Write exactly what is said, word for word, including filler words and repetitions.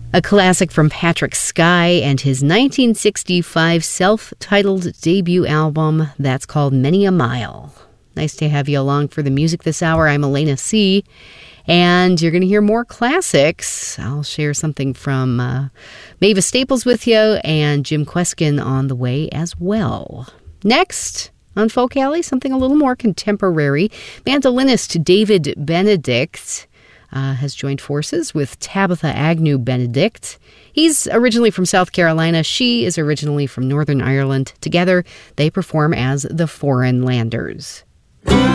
A classic from Patrick Sky and his nineteen sixty-five self-titled debut album that's called Many a Mile. Nice to have you along for the music this hour. I'm Elena C., and you're going to hear more classics. I'll share something from uh, Mavis Staples with you and Jim Kweskin on the way as well. Next on Folk Alley, something a little more contemporary. Mandolinist David Benedict Uh, has joined forces with Tabitha Agnew Benedict. He's originally from South Carolina. She is originally from Northern Ireland. Together, they perform as the Foreign Landers.